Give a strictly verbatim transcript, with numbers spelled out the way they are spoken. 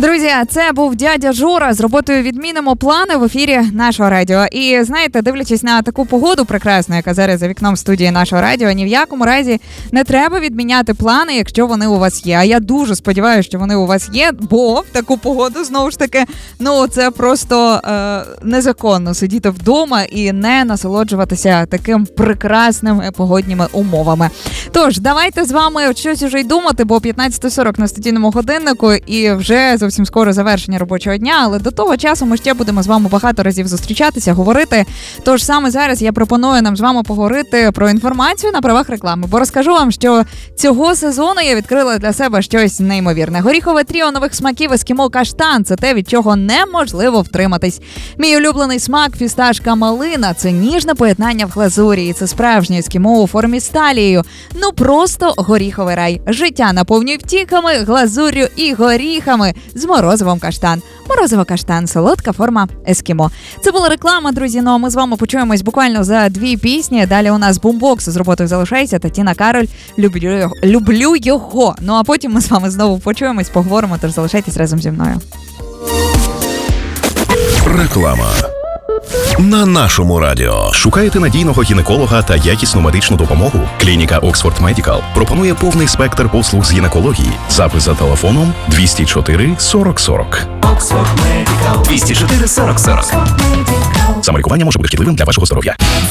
Друзі, це був дядя Жора з роботою «Відмінимо плани» в ефірі нашого радіо. І знаєте, дивлячись на таку погоду прекрасну, яка зараз за вікном студії нашого радіо, ні в якому разі не треба відміняти плани, якщо вони у вас є. А я дуже сподіваюся, що вони у вас є, бо в таку погоду, знову ж таки, ну це просто е, незаконно сидіти вдома і не насолоджуватися таким прекрасними погодніми умовами. Тож, давайте з вами щось уже й думати, бо п'ятнадцята сорок на студійному годиннику і вже зовсім скоро завершення робочого дня, але до того часу ми ще будемо з вами багато разів зустрічатися, говорити. Тож саме зараз я пропоную нам з вами поговорити про інформацію на правах реклами, бо розкажу вам, що цього сезону я відкрила для себе щось неймовірне. Горіхове тріо нових смаків ескімо каштан – це те, від чого неможливо втриматись. Мій улюблений смак фісташка малина – це ніжне поєднання в глазурі, і це справжнє ескімо у формі з талією. Ну просто горіховий рай. Життя наповнює втіками, глазур'ю і горіхами з морозивом каштан. Морозиво каштан – солодка форма ескімо. Це була реклама, друзі, ну а ми з вами почуємось буквально за дві пісні. Далі у нас бумбокс з роботою «Залишайся» та Тіна Кароль «Люблю його». Люблю його. Ну а потім ми з вами знову почуємось, поговоримо, тож залишайтесь разом зі мною. Реклама. На нашому радіо. Шукаєте надійного гінеколога та якісну медичну допомогу? Клініка Oxford Medical пропонує повний спектр послуг з гінекології. Запис за телефоном двісті чотири сорок сорок. Oxford Medical. двісті чотири сорок сорок. Самолікування може бути шкідливим для вашого здоров'я.